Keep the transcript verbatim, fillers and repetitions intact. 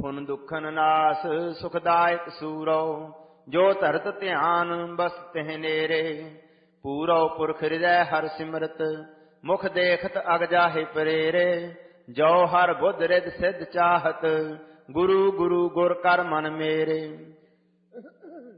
पुन दुखन नास सुखदायक सूरो, जो धरत ध्यान बस तिह नेरे। पूरो पुरख हृदय हर सिमरत, मुख देखत अग जाहि परेरे। जो हर बुध रिद सिद्ध चाहत, गुरु गुरु गुर कर मन मेरे।